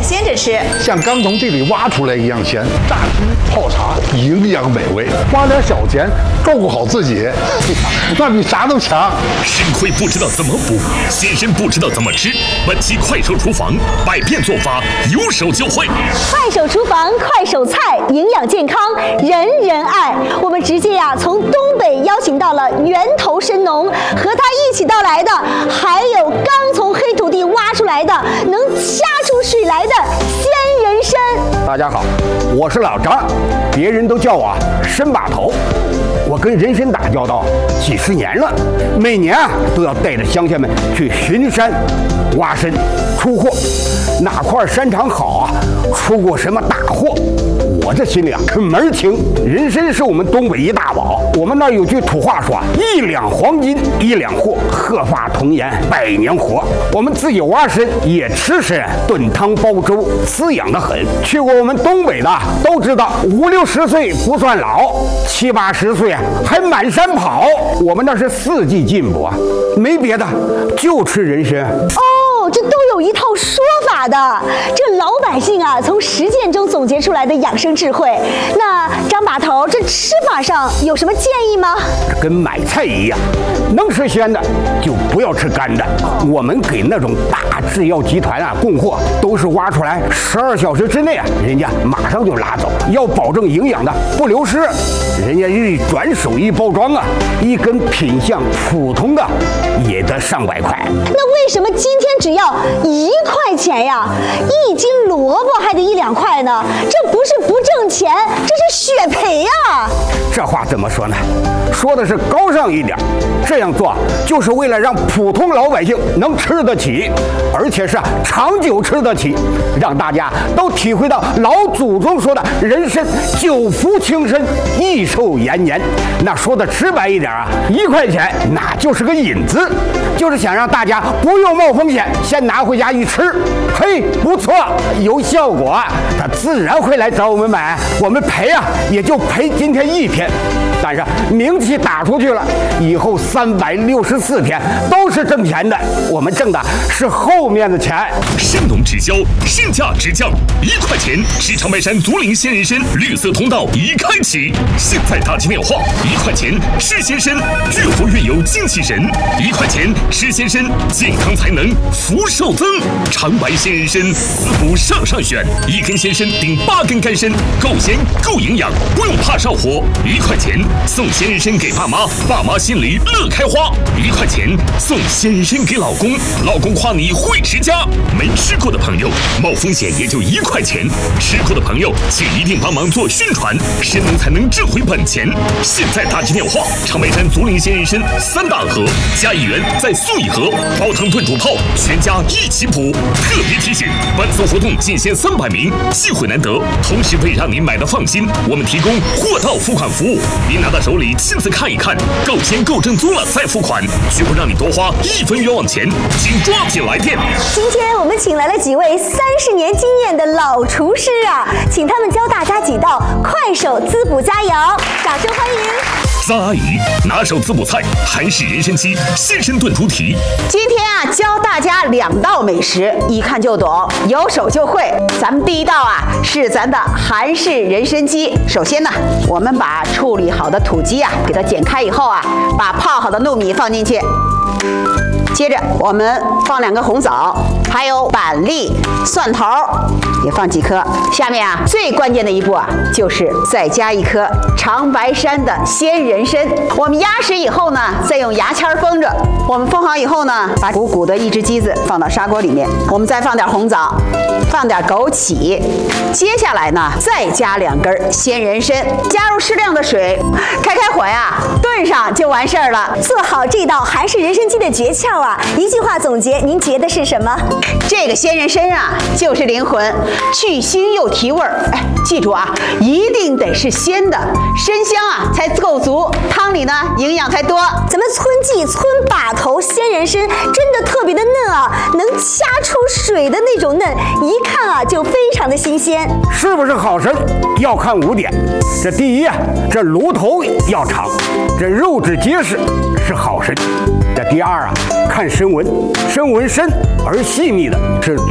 鲜着吃。 像刚从地里挖出来一样鲜，榨汁泡茶，营养美味。花点小钱照顾好自己，那比啥都强。 肾亏不知道怎么补，鲜参不知道怎么吃。本期快手厨房百变做法，有手就会。 快手厨房快手菜，营养健康人人爱。我们直接从东北邀请到了源头参农，和他一起到来的还有刚从黑土地挖出来的能掐出水来的鲜人参。 大家好，我是老张，别人都叫我参把头。我跟人参打交道几十年了，每年都要带着乡亲们去巡山、挖参、出货。哪块山场好出过什么大货，我这心里可门儿清。人参是我们东北一大宝，我们那儿有句土话说：1两黄金1两货，鹤发童颜100年活。我们自己挖参也吃参，炖汤煲粥，滋养得很。去过我们东北的都知道，5、60岁不算老，7、80岁还满山跑。我们那是4季进补，没别的，就吃人参。 这都有一套说法的，这老百姓从实践中总结出来的养生智慧。那张把头，这吃法上有什么建议吗？ 跟买菜一样，能吃鲜的就不要吃干的。我们给那种大制药集团供货，都是挖出来12小时之内人家马上就拉走，要保证营养的不流失。人家一转手一包装一根品相普通的也得上百块。 那为什么今天只要1块钱呀？1斤萝卜还得1、2块呢？这不是不挣钱，这是血赔呀！ 这话怎么说呢？说的是高尚一点，这样做就是为了让普通老百姓能吃得起，而且是长久吃得起，让大家都体会到老祖宗说的人参久服轻身，益寿延年。那说的直白一点1块钱那就是个引子，就是想让大家不用冒风险，先拿回家一吃，嘿，不错，有效果，他自然会来找我们买。我们赔也就赔今天1天，但是名气打出去了，以后364天都是挣钱的。我们挣的是后面的钱。 参农直销，身价直降，1块钱是长白山竹林鲜人参绿色通道已开启。现在打起电话，1块钱吃鲜参，越活越有精气神。1块钱吃鲜参，健康才能福寿增。长白鲜人参，滋补上选，1根鲜参顶8根干参，够鲜够营养，不用怕上火。1块钱送鲜人参给爸妈，爸妈心里乐开花。1块钱送鲜人参给老公，老公夸你会持家。没吃过的朋友，冒风险也就1块钱；吃过的朋友，请一定帮忙做宣传，参农才能挣回本钱。现在打起电话，长白山竹林鲜人参3大盒加1元，再送1盒煲汤炖煮泡，全家一起补。特别提醒，本次活动仅限300名，机会难得。同时为让您买的放心，我们提供货到付款服务，您拿到手里亲自看一看，够鲜够正宗了再付款，绝不让你多花1分冤枉钱。请抓紧来电。 今天我们请来了几位30年经验的老厨师请他们教大家几道快手滋补佳肴，掌声欢迎。 张阿姨拿手滋补菜韩式人参鸡鲜参炖猪蹄。 今天教大家2道美食，一看就懂，有手就会。咱们第一道是咱的韩式人参鸡。首先呢，我们把处理好的土鸡给它剪开以后把泡好的糯米放进去。接着我们放2个红枣，还有板栗、蒜头也放几颗。下面最关键的一步就是再加1颗长白山的鲜人参。我们压实以后呢，再用牙签封着。我们封好以后呢，把鼓鼓的一只鸡子放到砂锅里面，我们再放点红枣，放点枸杞，接下来呢再加2根鲜人参，加入适量的水，开火炖上就完事儿了。 做好这道韩式人参鸡的诀窍一句话总结，您觉得是什么？ 这个鲜人参就是灵魂，去腥又提味儿。记住一定得是鲜的，参香才够足，汤里呢营养才多。 咱们村记村把头鲜人参真的特别的嫩能掐出水的那种嫩，一看就非常的新鲜。 是不是好参要看5点，这第一这炉头要长，这肉质结实是好参。这第二看参纹，参纹深而细密的是